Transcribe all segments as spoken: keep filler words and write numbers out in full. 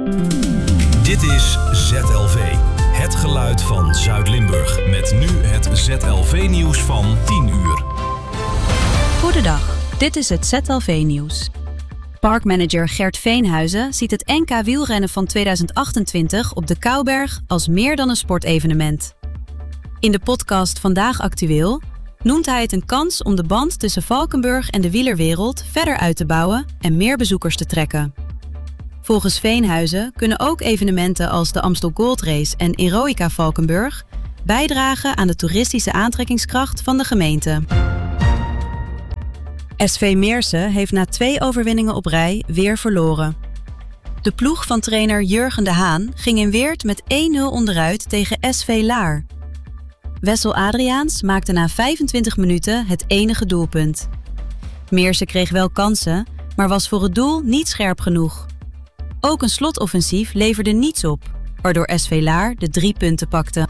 Dit is Z L V, het geluid van Zuid-Limburg. Met nu het Z L V-nieuws van tien uur. Goedendag, dit is het Z L V-nieuws. Parkmanager Gert Veenhuizen ziet het N K wielrennen van tweeduizend achtentwintig op de Kouberg als meer dan een sportevenement. In de podcast Vandaag Actueel noemt hij het een kans om de band tussen Valkenburg en de wielerwereld verder uit te bouwen en meer bezoekers te trekken. Volgens Veenhuizen kunnen ook evenementen als de Amstel Gold Race en Eroica Valkenburg bijdragen aan de toeristische aantrekkingskracht van de gemeente. S V Meersen heeft na twee overwinningen op rij weer verloren. De ploeg van trainer Jurgen de Haan ging in Weert met één nul onderuit tegen S V Laar. Wessel Adriaans maakte na vijfentwintig minuten het enige doelpunt. Meersen kreeg wel kansen, maar was voor het doel niet scherp genoeg. Ook een slotoffensief leverde niets op, waardoor S V Laar de drie punten pakte.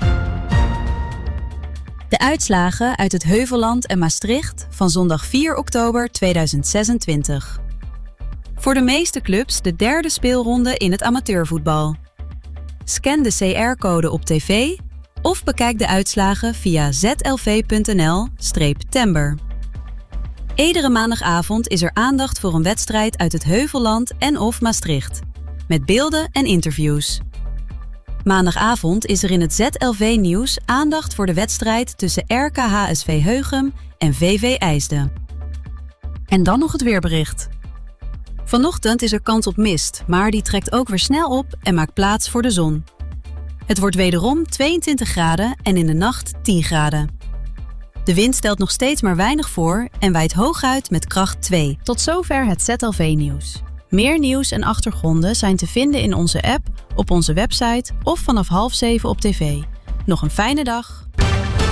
De uitslagen uit het Heuvelland en Maastricht van zondag vier oktober tweeduizend zesentwintig. Voor de meeste clubs de derde speelronde in het amateurvoetbal. Scan de C R-code op tv of bekijk de uitslagen via z l v punt n l slash tember. Iedere maandagavond is er aandacht voor een wedstrijd uit het Heuvelland en of Maastricht, met beelden en interviews. Maandagavond is er in het Z L V-nieuws aandacht voor de wedstrijd tussen R K H S V Heugem en V V IJsden. En dan nog het weerbericht. Vanochtend is er kans op mist, maar die trekt ook weer snel op en maakt plaats voor de zon. Het wordt wederom tweeëntwintig graden en in de nacht tien graden. De wind stelt nog steeds maar weinig voor en waait hooguit met kracht twee. Tot zover het Z L V-nieuws. Meer nieuws en achtergronden zijn te vinden in onze app, op onze website of vanaf half zeven op tv. Nog een fijne dag.